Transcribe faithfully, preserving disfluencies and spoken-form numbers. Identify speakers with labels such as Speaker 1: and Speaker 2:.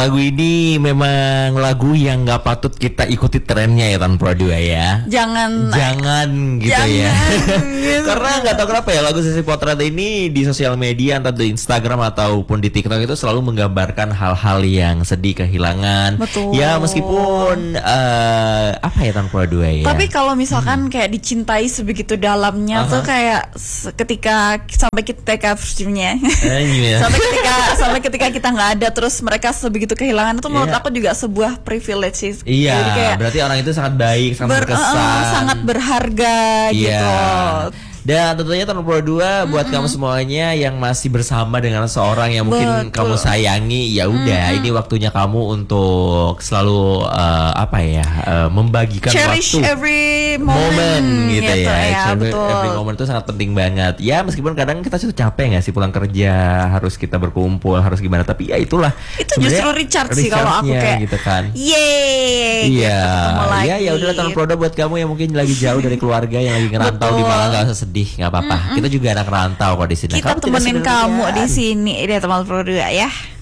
Speaker 1: lagu ini memang lagu yang nggak patut kita ikuti trennya ya Tan Pro dua ya.
Speaker 2: Jangan
Speaker 1: Jangan gitu
Speaker 2: jangan,
Speaker 1: ya.
Speaker 2: gitu.
Speaker 1: Karena nggak tahu kenapa ya lagu Sesi Potret ini di sosial media entah di Instagram ataupun di TikTok itu selalu menggambarkan hal-hal yang sedih, kehilangan.
Speaker 2: Betul.
Speaker 1: Ya meskipun uh, apa ya Tan Pro dua ya.
Speaker 2: Tapi kalau misalkan hmm. kayak dicintai sebegitu dalamnya uh-huh. tuh kayak ketika sampai kita covernya
Speaker 1: eh,
Speaker 2: sampai ketika sampai ketika kita nggak ada terus mereka sebegitu kehilangan itu menurut
Speaker 1: yeah.
Speaker 2: aku juga sebuah privilege sih.
Speaker 1: Iya.
Speaker 2: Jadi kayak
Speaker 1: berarti orang itu sangat baik, sangat
Speaker 2: ber,
Speaker 1: berkesan,
Speaker 2: uh, sangat berharga
Speaker 1: yeah.
Speaker 2: gitu.
Speaker 1: Dan tentunya Tan Pro dua buat mm-hmm. kamu semuanya yang masih bersama dengan seorang yang mungkin Betul. kamu sayangi, ya udah mm-hmm. ini waktunya kamu untuk selalu uh, apa ya uh, membagikan
Speaker 2: Cherish
Speaker 1: waktu
Speaker 2: every moment,
Speaker 1: moment gitu,
Speaker 2: gitu
Speaker 1: ya,
Speaker 2: ya
Speaker 1: every,
Speaker 2: betul.
Speaker 1: every moment itu sangat penting banget. Ya meskipun kadang kita sudah capek nggak sih pulang kerja, harus kita berkumpul, harus gimana, tapi ya itulah
Speaker 2: itu justru Richard sih kalau aku kayak
Speaker 1: gitu kan.
Speaker 2: Yeay
Speaker 1: Iya, ya ya udah Tan Pro dua buat kamu yang mungkin lagi jauh dari keluarga yang lagi ngerantau di Malang, gak usah sedih, nggak apa-apa. Mm-mm. Kita juga anak rantau kok di sini.
Speaker 2: Kita
Speaker 1: kamu
Speaker 2: temenin kamu di sini, dia Tan Pro dua ya.